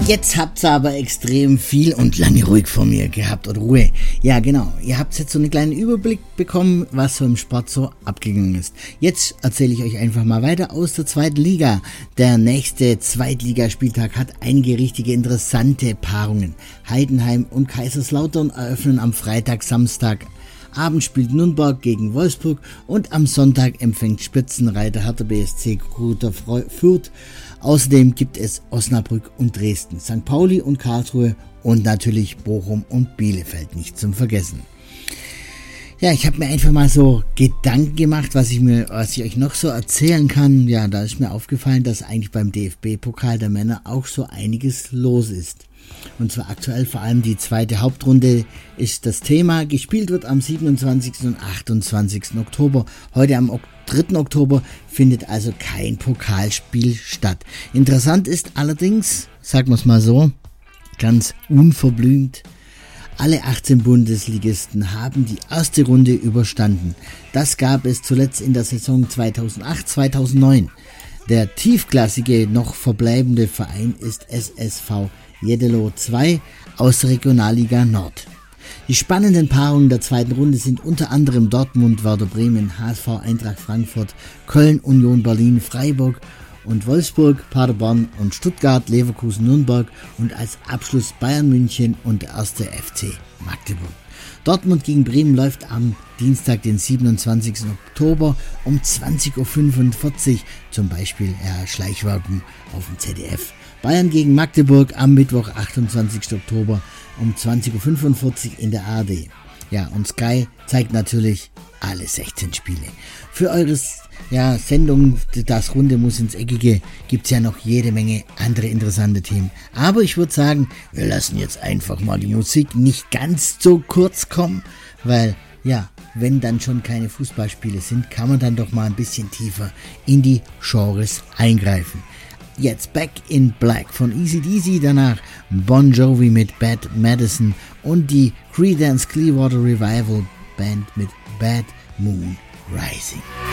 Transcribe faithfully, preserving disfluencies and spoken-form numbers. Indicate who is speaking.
Speaker 1: Jetzt habt's aber extrem viel und lange ruhig vor mir gehabt oder Ruhe. Ja, genau. Ihr habt jetzt so einen kleinen Überblick bekommen, was so im Sport so abgegangen ist. Jetzt erzähle ich euch einfach mal weiter aus der zweiten Liga. Der nächste Zweitligaspieltag hat einige richtige interessante Paarungen. Heidenheim und Kaiserslautern eröffnen am Freitag, Samstag. Abend spielt Nürnberg gegen Wolfsburg und am Sonntag empfängt Spitzenreiter Hertha B S C Greuther Fürth. Außerdem gibt es Osnabrück und Dresden, Sankt Pauli und Karlsruhe und natürlich Bochum und Bielefeld nicht zum Vergessen. Ja, ich habe mir einfach mal so Gedanken gemacht, was ich mir, was ich euch noch so erzählen kann. Ja, da ist mir aufgefallen, dass eigentlich beim D F B-Pokal der Männer auch so einiges los ist. Und zwar aktuell vor allem die zweite Hauptrunde ist das Thema. Gespielt wird am siebenundzwanzigsten und achtundzwanzigsten Oktober. Heute am dritten Oktober findet also kein Pokalspiel statt. Interessant ist allerdings, sagen wir es mal so, ganz unverblümt, alle achtzehn Bundesligisten haben die erste Runde überstanden. Das gab es zuletzt in der Saison zweitausendacht zweitausendneun. Der tiefklassige noch verbleibende Verein ist S S V Jeddelo zwei aus der Regionalliga Nord. Die spannenden Paarungen der zweiten Runde sind unter anderem Dortmund, Werder Bremen, H S V Eintracht Frankfurt, Köln, Union Berlin, Freiburg und Wolfsburg, Paderborn und Stuttgart, Leverkusen, Nürnberg und als Abschluss Bayern München und der erste F C Magdeburg. Dortmund gegen Bremen läuft am Dienstag, den siebenundzwanzigsten Oktober um zwanzig Uhr fünfundvierzig, zum Beispiel ja, Schleichwerbung auf dem Z D F. Bayern gegen Magdeburg am Mittwoch, achtundzwanzigsten Oktober um zwanzig Uhr fünfundvierzig in der A R D. Ja, und Sky zeigt natürlich alle sechzehn Spiele. Für eure ja, Sendung, das Runde muss ins Eckige, gibt's ja noch jede Menge andere interessante Themen. Aber ich würde sagen, wir lassen jetzt einfach mal die Musik nicht ganz so kurz kommen, weil, ja, wenn dann schon keine Fußballspiele sind, kann man dann doch mal ein bisschen tiefer in die Genres eingreifen. Jetzt Back in Black von Easy Deasy, danach Bon Jovi mit Bad Medicine und die Creedence Clearwater Revival Band mit Bad Moon Rising.